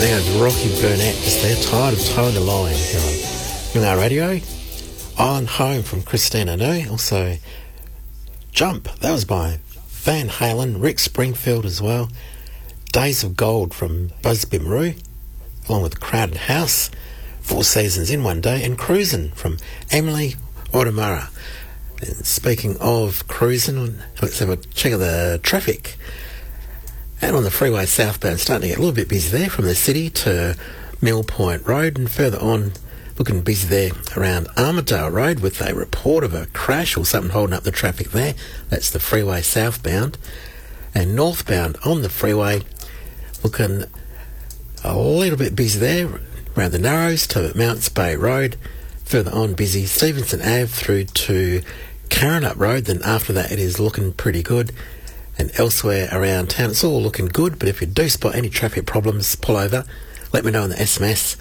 there was Rocky Burnett just there, tired of towing the line here on Noongar Radio. On Home from Christina Nui. Also, Jump, that was by Van Halen, Rick Springfield as well. Days of Gold from Buzz Bimru, along with Crowded House, 4 Seasons in One Day, and Cruisin' from Emily Automara. And speaking of cruising, let's have a check of the traffic. And on the freeway southbound, starting to get a little bit busy there from the city to Mill Point Road, and further on looking busy there around Armidale Road with a report of a crash or something holding up the traffic there. That's the freeway southbound. And northbound on the freeway looking a little bit busy there around the Narrows to Mounts Bay Road. Further on busy Stevenson Ave through to Karrinyup Road. Then after that it is looking pretty good. And elsewhere around town it's all looking good, but if you do spot any traffic problems, pull over. Let me know on the SMS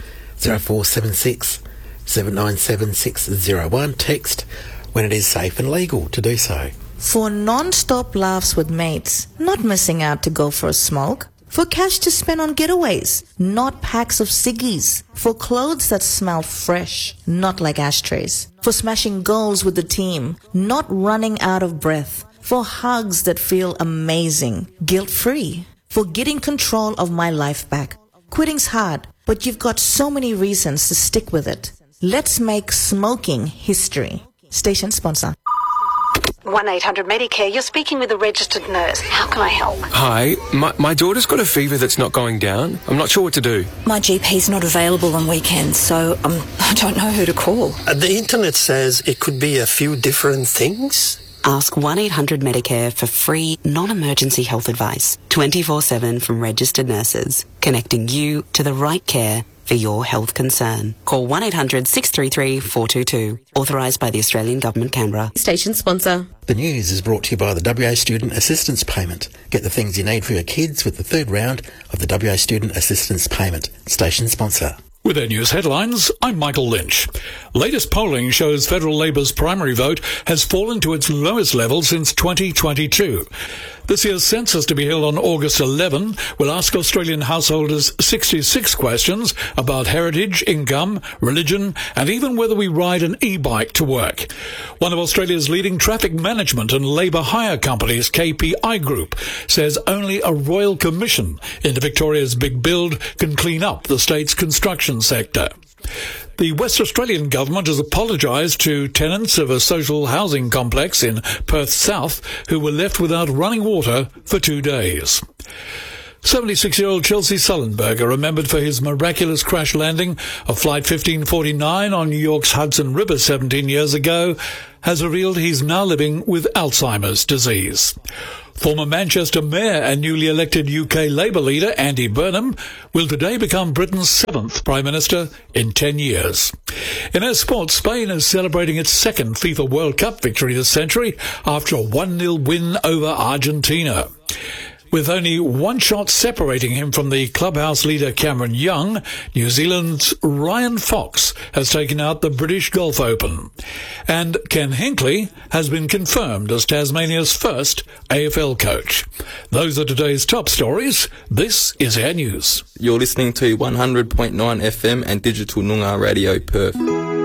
0476 797 601. Text when it is safe and legal to do so. For non-stop laughs with mates, not missing out to go for a smoke. For cash to spend on getaways, not packs of ciggies. For clothes that smell fresh, not like ashtrays. For smashing goals with the team, not running out of breath. For hugs that feel amazing, guilt-free. For getting control of my life back. Quitting's hard, but you've got so many reasons to stick with it. Let's make smoking history. Station sponsor. 1-800-MEDICARE. You're speaking with a registered nurse. How can I help? Hi, my daughter's got a fever that's not going down. I'm not sure what to do. My GP's not available on weekends, so I don't know who to call. The internet says it could be a few different things. Ask 1-800-MEDICARE for free, non-emergency health advice, 24/7 from registered nurses, connecting you to the right care for your health concern. Call 1-800-633-422. Authorised by the Australian Government, Canberra. Station sponsor. The news is brought to you by the WA Student Assistance Payment. Get the things you need for your kids with the third round of the WA Student Assistance Payment. Station sponsor. With our news headlines, I'm Michael Lynch. Latest polling shows Federal Labor's primary vote has fallen to its lowest level since 2022. This year's census, to be held on August 11, will ask Australian householders 66 questions about heritage, income, religion, and even whether we ride an e-bike to work. One of Australia's leading traffic management and labour hire companies, KPI Group, says only a royal commission into Victoria's big build can clean up the state's construction sector. The West Australian government has apologised to tenants of a social housing complex in Perth South who were left without running water for 2 days. 76-year-old Chelsea Sullenberger, remembered for his miraculous crash landing of Flight 1549 on New York's Hudson River 17 years ago, has revealed he's now living with Alzheimer's disease. Former Manchester Mayor and newly elected UK Labour leader Andy Burnham will today become Britain's 7th Prime Minister in 10 years. In our sports, Spain is celebrating its second FIFA World Cup victory this century after a 1-0 win over Argentina. With only one shot separating him from the clubhouse leader Cameron Young, New Zealand's Ryan Fox has taken out the British Golf Open. And Ken Hinkley has been confirmed as Tasmania's first AFL coach. Those are today's top stories. This is our news. You're listening to 100.9 FM and Digital Noongar Radio Perth.